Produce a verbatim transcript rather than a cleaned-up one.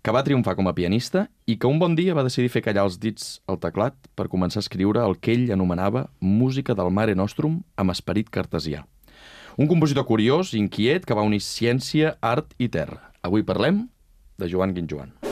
que va triomfar com a pianista i que un bon dia va decidir fer callar els dits al teclat per començar a escriure el que ell anomenava música del Mare Nostrum amb esperit cartesià. Un compositor curiós i inquiet que va unir ciència, art i terra. Avui parlem de Joan Guinjoan.